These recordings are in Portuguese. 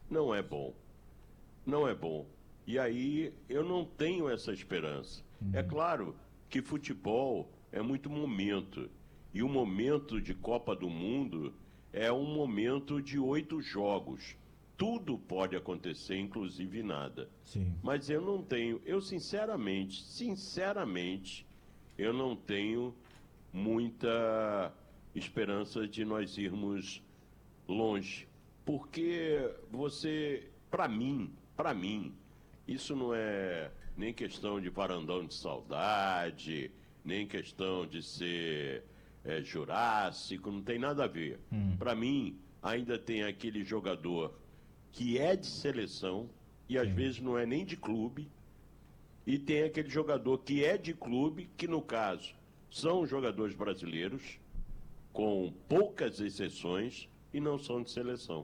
não é bom. Não é bom. E aí eu não tenho essa esperança. É claro que futebol é muito momento. E o momento de Copa do Mundo é um momento de 8 jogos. Tudo pode acontecer, inclusive nada. Sim. Mas eu não tenho, eu sinceramente, eu não tenho muita esperança de nós irmos longe. Porque para mim, isso não é nem questão de varandão de saudade, nem questão de ser jurássico, não tem nada a ver. Para mim, ainda tem aquele jogador que é de seleção, e às vezes não é nem de clube, e tem aquele jogador que é de clube, que no caso são jogadores brasileiros, com poucas exceções, e não são de seleção.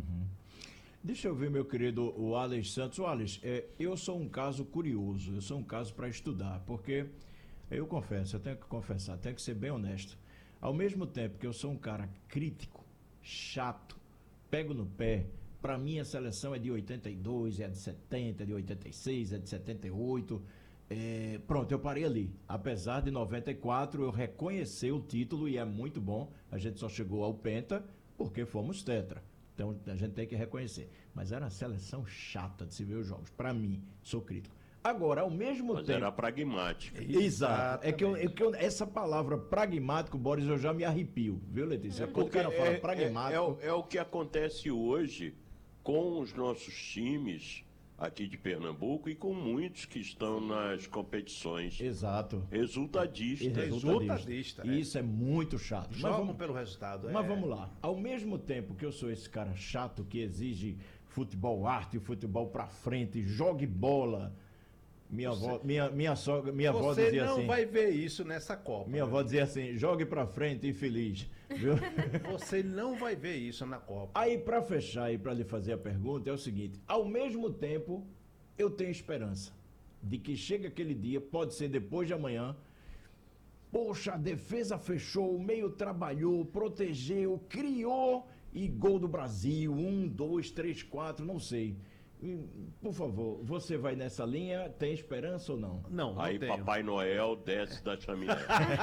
Deixa eu ver, meu querido, o Alex Santos. O Alex, eu sou um caso curioso, eu sou um caso para estudar, porque eu confesso, eu tenho que confessar, tenho que ser bem honesto. Ao mesmo tempo que eu sou um cara crítico, chato, pego no pé, para mim a seleção é de 82, é de 70, é de 86, é de 78. Pronto, eu parei ali. Apesar de 94 eu reconhecer o título e é muito bom. A gente só chegou ao Penta porque fomos tetra. Então a gente tem que reconhecer. Mas era uma seleção chata de se ver os jogos. Para mim, sou crítico. Agora, ao mesmo Mas tempo... era pragmática. Exato. Essa palavra pragmático, Boris, eu já me arrepio. Viu, Letícia? Quando o cara fala pragmático... É o que acontece hoje com os nossos times aqui de Pernambuco e com muitos que estão nas competições. Exato. Resultadistas. Resultadista, Isso é muito chato. Jogam pelo resultado. Mas vamos lá. Ao mesmo tempo que eu sou esse cara chato que exige futebol arte, futebol pra frente, jogue bola... Minha avó dizia assim... Você não vai ver isso nessa Copa. Minha avó dizia assim, jogue pra frente e feliz. Viu? Você não vai ver isso na Copa. Aí, pra fechar e pra lhe fazer a pergunta, é o seguinte: ao mesmo tempo, eu tenho esperança de que chegue aquele dia, pode ser depois de amanhã. Poxa, a defesa fechou, o meio trabalhou, protegeu, criou e gol do Brasil. 1, 2, 3, 4, não sei. Por favor, você vai nessa linha? Tem esperança ou não? Não Aí tenho. Papai Noel desce da chaminé.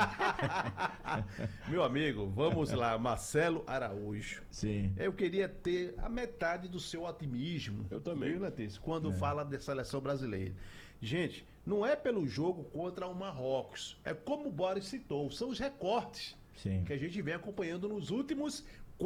Meu amigo, vamos lá, Marcelo Araújo. Sim. Eu queria ter a metade do seu otimismo. Eu também. Viu, Letícia? Quando fala da seleção brasileira. Gente, não é pelo jogo contra o Marrocos. É como o Boris citou, são os recortes Sim. que a gente vem acompanhando nos últimos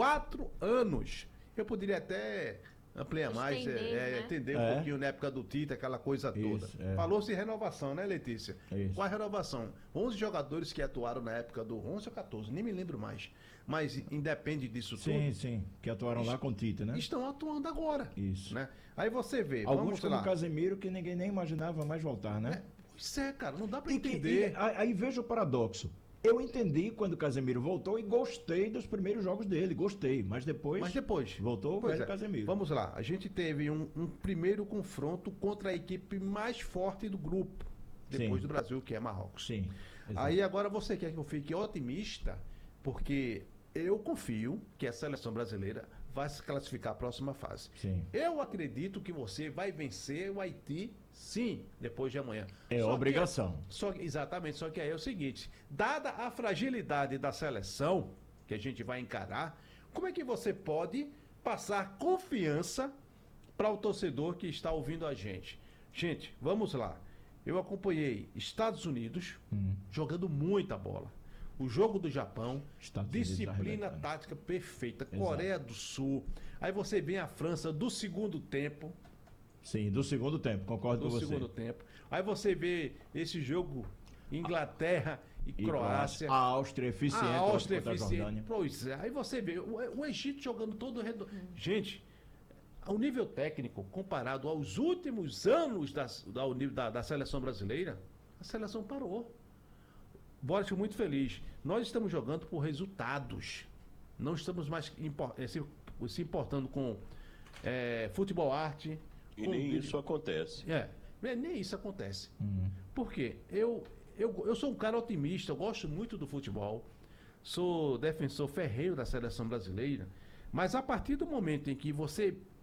4 anos. Eu poderia até ampliar mais, entender um pouquinho na época do Tite, aquela coisa toda. Falou-se em renovação, né, Letícia? Isso. Qual a renovação? 11 jogadores que atuaram na época do 11 ou 14, nem me lembro mais. Mas independe disso tudo. Sim, que atuaram lá com o Tite, né? Estão atuando agora. Isso. Né? Aí você vê, Alguns vamos como lá. o Casemiro, que ninguém nem imaginava mais voltar, né? Pois é, cara, não dá pra entender. Aí veja o paradoxo. Eu entendi quando o Casemiro voltou e gostei dos primeiros jogos dele, gostei, mas depois voltou o velho Casemiro. Vamos lá, a gente teve um primeiro confronto contra a equipe mais forte do grupo, depois do Brasil, que é Marrocos. Sim. Exato. Aí agora você quer que eu fique otimista, porque eu confio que a seleção brasileira vai se classificar à próxima fase. Sim. Eu acredito que você vai vencer o Haiti, sim, depois de amanhã. Obrigação. Exatamente, só que aí é o seguinte, dada a fragilidade da seleção que a gente vai encarar, como é que você pode passar confiança para o torcedor que está ouvindo a gente? Gente, vamos lá. Eu acompanhei Estados Unidos jogando muita bola. O jogo do Japão, disciplina tática perfeita, Coreia do Sul. Aí você vem a França do segundo tempo. Sim, do segundo tempo, concordo com você. Do segundo tempo. Aí você vê esse jogo Inglaterra e Croácia. A Áustria eficiente. A Áustria eficiente. Pois é. Aí você vê o Egito jogando todo redondo. Gente, ao nível técnico, comparado aos últimos anos da seleção brasileira, a seleção parou. Boris, muito feliz. Nós estamos jogando por resultados. Não estamos mais se importando com futebol arte. E nem isso acontece. Nem isso acontece. Por quê? Eu sou um cara otimista, eu gosto muito do futebol. Sou defensor ferrenho da seleção brasileira. Mas a partir do momento em que você